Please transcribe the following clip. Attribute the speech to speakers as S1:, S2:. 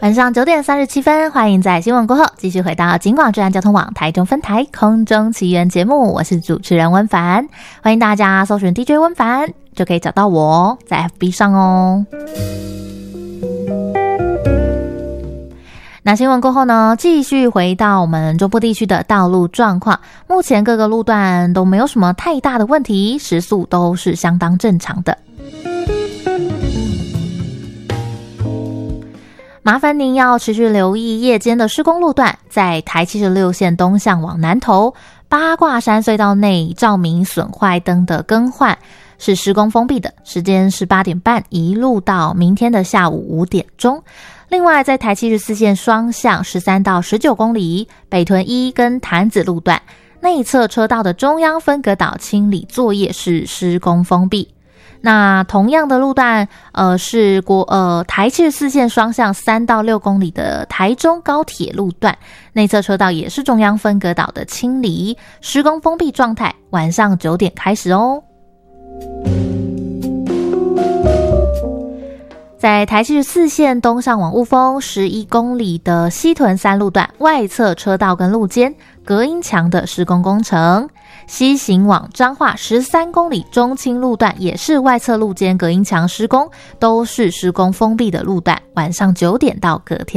S1: 晚上9点37分，欢迎在新闻过后继续回到警广治安交通网台中分台空中奇缘节目，我是主持人温凡，欢迎大家搜寻 DJ 温凡就可以找到我在 FB 上哦。那新闻过后呢，继续回到我们中部地区的道路状况，目前各个路段都没有什么太大的问题，时速都是相当正常的。麻烦您要持续留意夜间的施工路段，在台76线东向往南投八卦山隧道内照明损坏灯的更换是施工封闭的，时间是8点半一路到明天的下午5点钟。另外在台74线双向13到19公里北屯1跟潭子路段内侧车道的中央分隔岛清理作业是施工封闭。那同样的路段是台74线双向3到6公里的台中高铁路段内侧车道也是中央分隔岛的清理，施工封闭状态，晚上9点开始哦。在台74线东上往雾峰11公里的西屯3路段外侧车道跟路肩隔音墙的施工工程，西行往彰化13公里中清路段也是外侧路肩隔音墙施工，都是施工封闭的路段，晚上9点到隔天